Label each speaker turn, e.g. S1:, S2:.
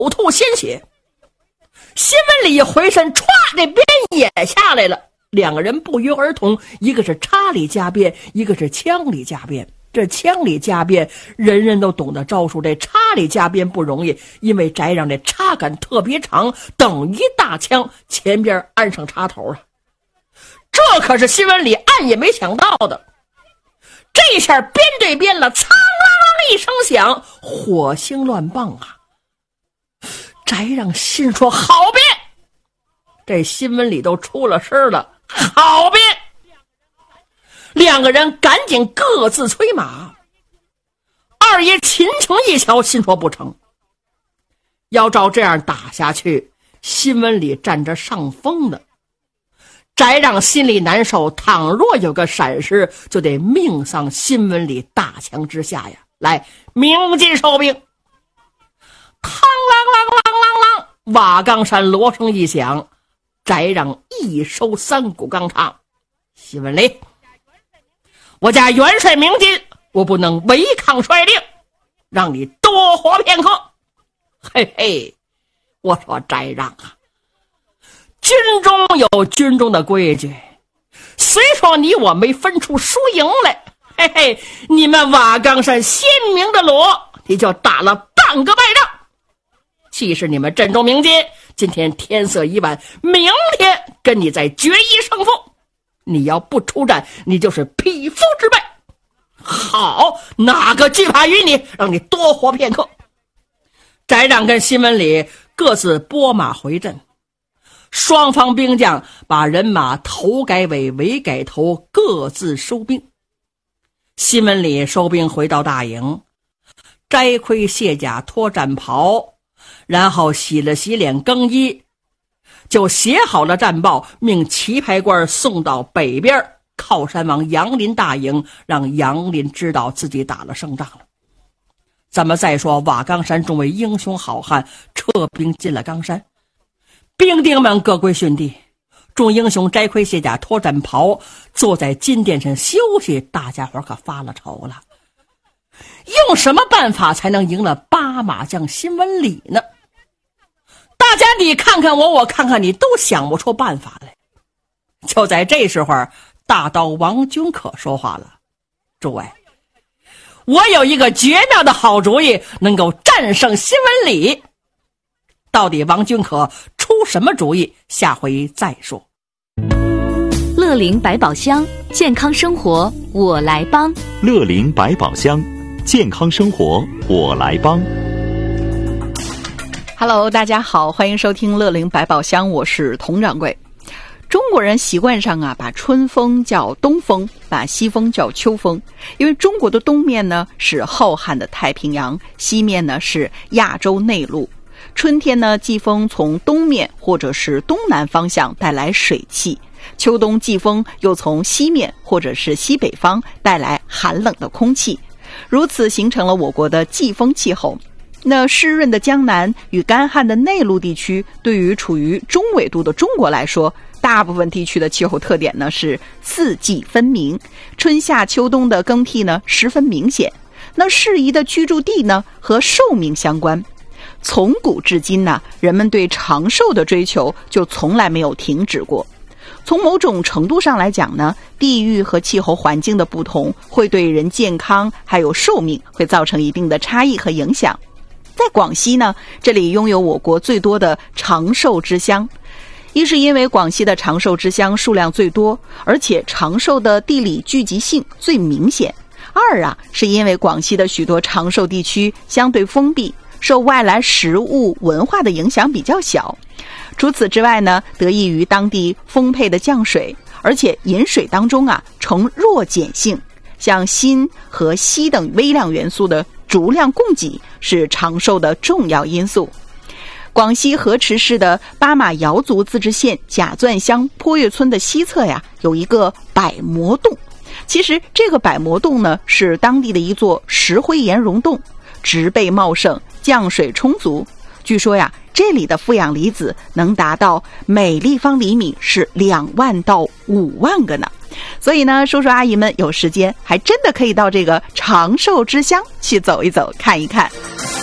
S1: 吐鲜血。新闻里回身歘，这鞭也下来了。两个人不约而同，一个是插里夹鞭，一个是枪里夹鞭。这枪里夹鞭人人都懂得招数，这插里夹鞭不容易，因为翟让这插杆特别长，等一大枪前边安上插头啊。这可是新闻里暗也没想到的。这下鞭对鞭了，苍啷啷一声响，火星乱棒啊！翟让心说好鞭，这新闻里都出了声了，好鞭！两个人赶紧各自催马。二爷秦琼一瞧，心说不成，要照这样打下去，新闻里占着上风的。翟让心里难受，倘若有个闪失，就得命丧新闻里大枪之下呀！来，鸣金收兵！嘡啷啷啷啷啷，瓦岗山锣声一响，翟让一收三股钢叉。新闻里，我家元帅鸣金，我不能违抗帅令，让你多活片刻。嘿嘿，我说翟让啊，军中有军中的规矩，虽说你我没分出输赢来，嘿嘿，你们瓦岗山鲜明的锣，你就打了半个败仗。既是你们阵中鸣金，今天天色已晚，明天跟你再决一胜负。你要不出战，你就是匹夫之辈。好，哪个惧怕于你，让你多活片刻。翟让跟新闻里各自拨马回阵，双方兵将把人马头改尾，尾改头，各自收兵。新闻里收兵回到大营，摘盔卸甲，脱战袍，然后洗了洗脸更衣，就写好了战报，命旗牌官送到北边靠山王杨林大营，让杨林知道自己打了胜仗了。咱们再说瓦岗山众位英雄好汉撤兵进了冈山，兵丁们各归训地，众英雄摘盔卸甲，脱战袍，坐在金殿上休息。大家伙可发了愁了，用什么办法才能赢了八马将新闻里呢？大家你看看我，我看看你，都想不出办法来。就在这时候，大刀王君可说话了：诸位，我有一个绝妙的好主意，能够战胜新闻里。到底王君可出什么主意，下回再说。
S2: 乐龄百宝箱，健康生活我来帮。
S3: 乐龄百宝箱，健康生活我来帮。
S4: Hello， 大家好，欢迎收听乐龄百宝箱，我是佟掌柜。中国人习惯上把春风叫东风，把西风叫秋风，因为中国的东面呢是浩瀚的太平洋，西面呢是亚洲内陆。春天呢，季风从东面或者是东南方向带来水汽，秋冬季风又从西面或者是西北方带来寒冷的空气，如此形成了我国的季风气候。那湿润的江南与干旱的内陆地区，对于处于中纬度的中国来说，大部分地区的气候特点呢是四季分明，春夏秋冬的更替呢十分明显。那适宜的居住地呢和寿命相关。从古至今呢，人们对长寿的追求就从来没有停止过。从某种程度上来讲呢，地域和气候环境的不同，会对人健康还有寿命会造成一定的差异和影响。在广西呢，这里拥有我国最多的长寿之乡。一是因为广西的长寿之乡数量最多，而且长寿的地理聚集性最明显。二是因为广西的许多长寿地区相对封闭，受外来食物文化的影响比较小。除此之外呢，得益于当地丰沛的降水，而且饮水当中呈弱碱性，像锌和硒等微量元素的足量供给是长寿的重要因素。广西河池市的巴马瑶族自治县贾钻乡坡月村的西侧有一个百魔洞。其实这个百魔洞呢，是当地的一座石灰岩溶洞，植被茂盛，降水充足。据说这里的负氧离子能达到每立方厘米是2万到5万个呢。所以呢，叔叔阿姨们有时间还真的可以到这个长寿之乡去走一走，看一看。